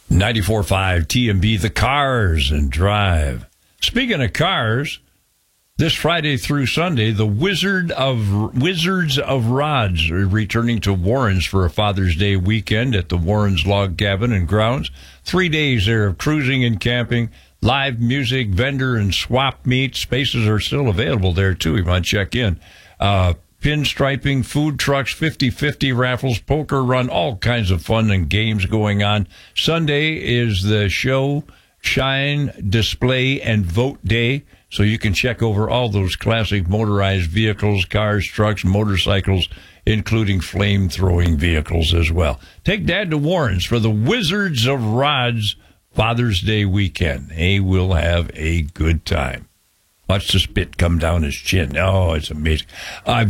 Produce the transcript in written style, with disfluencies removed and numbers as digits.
94.5 TMB, the Cars and Drive. Speaking of cars, this Friday through Sunday, the Wizards of Rods are returning to Warrens for a Father's Day weekend at the Warrens Log Cabin and Grounds. 3 days there of cruising and camping, live music, vendor and swap meet. Spaces are still available there, too. You might check in. Pinstriping, food trucks, 50-50 raffles, poker run, all kinds of fun and games going on. Sunday is the show, shine, display, and vote day. So you can check over all those classic motorized vehicles, cars, trucks, motorcycles, including flame-throwing vehicles as well. Take Dad to Warrens for the Wizards of Rods Father's Day weekend. They will have a good time. Watch the spit come down his chin. Oh, it's amazing.